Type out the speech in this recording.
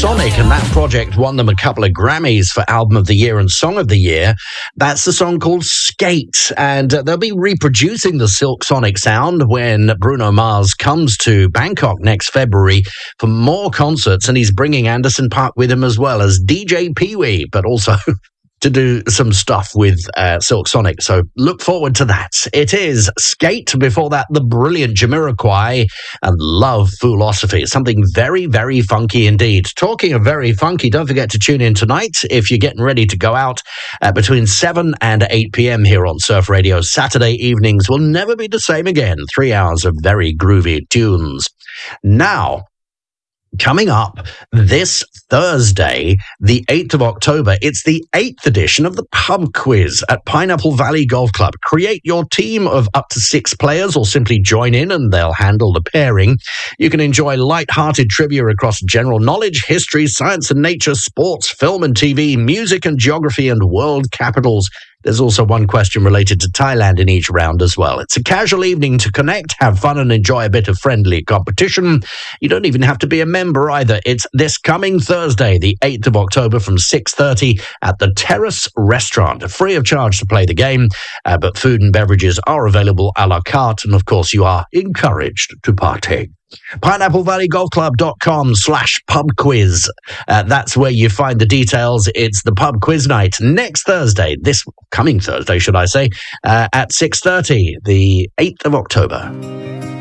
Sonic, and that project won them a couple of Grammys for Album of the Year and Song of the Year. That's the song called Skate, and they'll be reproducing the Silk Sonic sound when Bruno Mars comes to Bangkok next February for more concerts, and he's bringing Anderson .Paak with him as well as DJ Pee-wee, but also to do some stuff with Silk Sonic. So look forward to that. It is Skate. Before that, the brilliant Jamiroquai and Love Philosophy. Something very, very funky indeed. Talking of very funky, don't forget to tune in tonight if you're getting ready to go out between 7 and 8 p.m. here on Surf Radio. Saturday evenings will never be the same again. 3 hours of very groovy tunes. Now, coming up this Thursday, the 8th of October, it's the 8th edition of the Pub Quiz at Pineapple Valley Golf Club. Create your team of up to 6 players or simply join in and they'll handle the pairing. You can enjoy light-hearted trivia across general knowledge, history, science and nature, sports, film and TV, music and geography and world capitals. There's also one question related to Thailand in each round as well. It's a casual evening to connect, have fun and enjoy a bit of friendly competition. You don't even have to be a member either. It's this coming Thursday, the 8th of October from 6:30 at the Terrace Restaurant. Free of charge to play the game, but food and beverages are available a la carte. And of course, you are encouraged to partake. PineappleValleyGolfClub.com/pubquiz. That's where you find the details. It's the pub quiz night next Thursday, this coming Thursday, should I say, at 6:30, the 8th of October.